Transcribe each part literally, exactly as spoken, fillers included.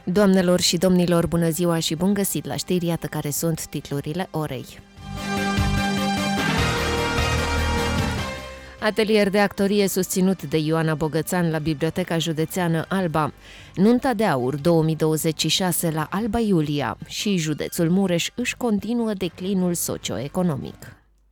Doamnelor și domnilor, bună ziua și bun găsit la știri, iată care sunt titlurile orei. Atelier de actorie susținut de Ioana Bogățan la Biblioteca Județeană Alba, Nunta de Aur două mii douăzeci și șase la Alba Iulia și județul Mureș își continuă declinul socioeconomic.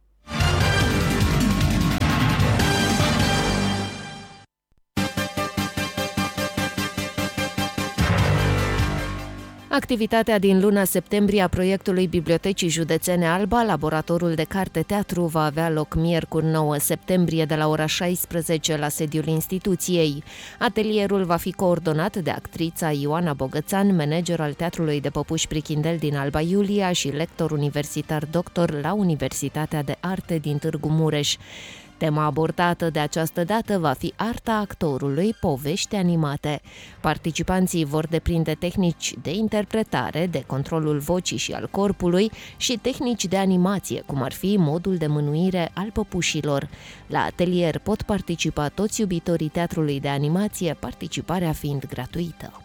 Activitatea din luna septembrie a proiectului Bibliotecii Județene Alba, laboratorul de carte-teatru, va avea loc miercuri nouă septembrie de la ora șaisprezece la sediul instituției. Atelierul va fi coordonat de actrița Ioana Bogățan, manager al Teatrului de Păpuși Prichindel din Alba Iulia și lector universitar doctor la Universitatea de Arte din Târgu Mureș. Tema abordată de această dată va fi arta actorului, povești animate. Participanții vor deprinde tehnici de interpretare, de controlul vocii și al corpului și tehnici de animație, cum ar fi modul de mânuire al păpușilor. La atelier pot participa toți iubitorii teatrului de animație, participarea fiind gratuită.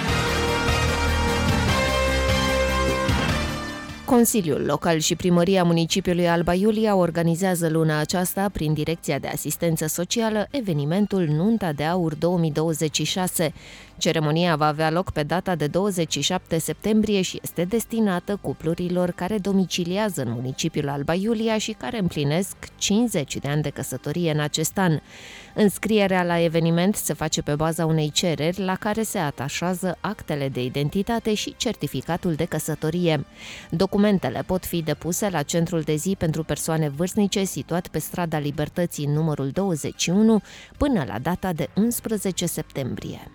Consiliul Local și Primăria Municipiului Alba Iulia organizează luna aceasta, prin Direcția de Asistență Socială, evenimentul Nunta de Aur două mii douăzeci și șase. Ceremonia va avea loc pe data de douăzeci și șapte septembrie și este destinată cuplurilor care domiciliază în municipiul Alba Iulia și care împlinesc cincizeci de ani de căsătorie în acest an. Înscrierea la eveniment se face pe baza unei cereri la care se atașează actele de identitate și certificatul de căsătorie. Documentele pot fi depuse la Centrul de Zi pentru Persoane Vârstnice, situat pe strada Libertății numărul douăzeci și unu, până la data de unsprezece septembrie.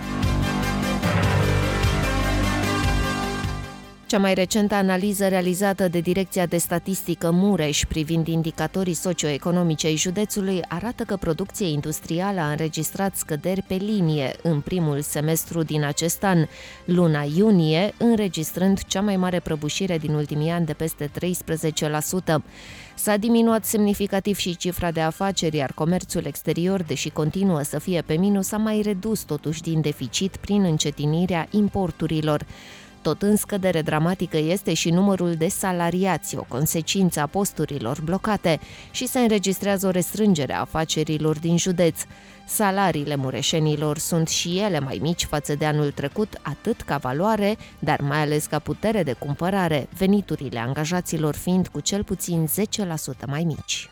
Cea mai recentă analiză realizată de Direcția de Statistică Mureș privind indicatorii socioeconomici ai județului arată că producția industrială a înregistrat scăderi pe linie în primul semestru din acest an, luna iunie înregistrând cea mai mare prăbușire din ultimii ani de peste treisprezece la sută. S-a diminuat semnificativ și cifra de afaceri, iar comerțul exterior, deși continuă să fie pe minus, a mai redus totuși din deficit prin încetinirea importurilor. Tot în scădere dramatică este și numărul de salariați, o consecință a posturilor blocate, și se înregistrează o restrângere a afacerilor din județ. Salariile mureșenilor sunt și ele mai mici față de anul trecut, atât ca valoare, dar mai ales ca putere de cumpărare, veniturile angajaților fiind cu cel puțin zece la sută mai mici.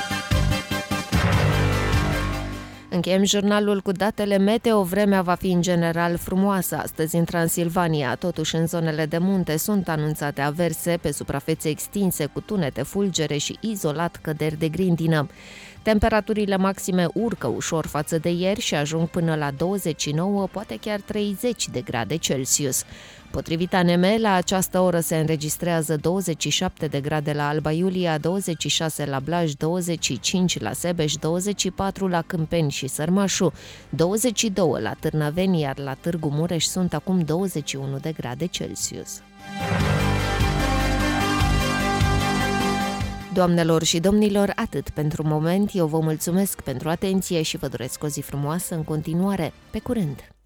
Încheiem jurnalul cu datele meteo. Vremea va fi în general frumoasă astăzi în Transilvania, totuși în zonele de munte sunt anunțate averse pe suprafețe extinse cu tunete, fulgere și izolat căderi de grindină. Temperaturile maxime urcă ușor față de ieri și ajung până la douăzeci și nouă, poate chiar treizeci de grade Celsius. Potrivit A N M, la această oră se înregistrează douăzeci și șapte de grade la Alba Iulia, douăzeci și șase la Blaj, douăzeci și cinci la Sebeș, douăzeci și patru la Câmpeni și Sărmașu, douăzeci și doi la Târnăveni, iar la Târgu Mureș sunt acum douăzeci și unu de grade Celsius. Doamnelor și domnilor, atât pentru moment. Eu vă mulțumesc pentru atenție și vă doresc o zi frumoasă în continuare. Pe curând!